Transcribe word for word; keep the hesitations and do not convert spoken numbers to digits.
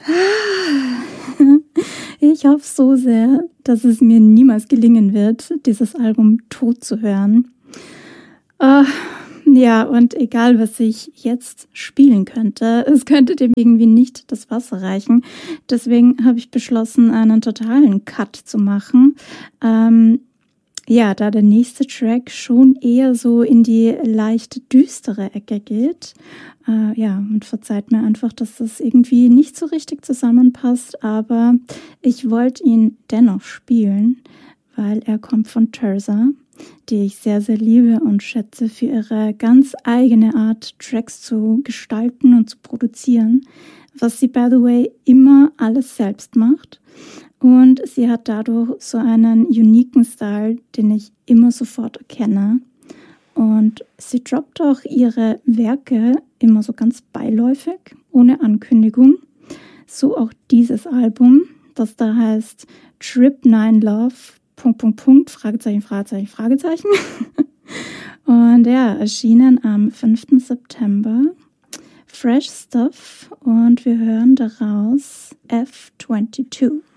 Ich hoffe so sehr, dass es mir niemals gelingen wird, dieses Album tot zu hören. Uh, ja, und egal, was ich jetzt spielen könnte, es könnte dem irgendwie nicht das Wasser reichen. Deswegen habe ich beschlossen, einen totalen Cut zu machen. Ähm, ja, da der nächste Track schon eher so in die leicht düstere Ecke geht. Äh, ja, und verzeiht mir einfach, dass das irgendwie nicht so richtig zusammenpasst, aber ich wollte ihn dennoch spielen, weil er kommt von Terza, die ich sehr, sehr liebe und schätze für ihre ganz eigene Art, Tracks zu gestalten und zu produzieren, was sie, by the way, immer alles selbst macht. Und sie hat dadurch so einen uniken Style, den ich immer sofort erkenne. Und sie droppt auch ihre Werke immer so ganz beiläufig, ohne Ankündigung. So auch dieses Album, das da heißt Trip neun Love, Punkt, Punkt, Punkt, Fragezeichen, Fragezeichen, Fragezeichen. Und ja, erschienen am fünften September. Fresh Stuff und wir hören daraus F zweiundzwanzig.